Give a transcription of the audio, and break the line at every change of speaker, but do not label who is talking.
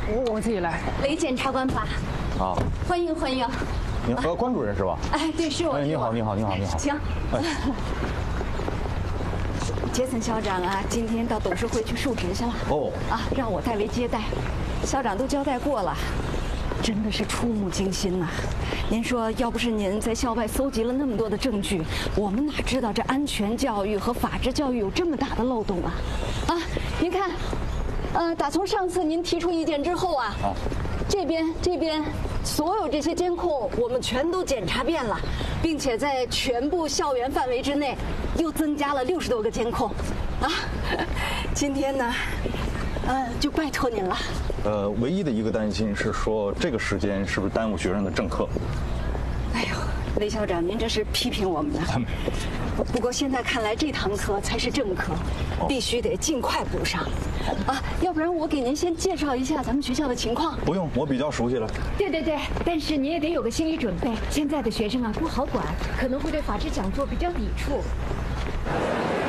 我自己来。
雷检察官吧。
好，
欢迎欢迎。
您关主任是吧？
哎，对，是我。
哎，你好，你好，你好，你好。
请。杰森校长啊，今天到董事会去述职去了。哦。啊，让我代为接待。校长都交代过了，真的是触目惊心呐。您说，要不是您在校外搜集了那么多的证据，我们哪知道这安全教育和法治教育有这么大的漏洞啊？啊，您看，打从上次您提出意见之后啊，这边所有这些监控我们全都检查遍了，并且在全部校园范围之内又增加了60多个监控，啊，今天呢，就拜托您了。
唯一的一个担心是说这个时间是不是耽误学生的正课？
哎呦，雷校长，您这是批评我们呢？不过现在看来，这堂课才是正课，必须得尽快补上。啊，要不然我给您先介绍一下咱们学校的情况。
不用，我比较熟悉了。
对，但是你也得有个心理准备，现在的学生啊不好管，可能会对法治讲座比较抵触。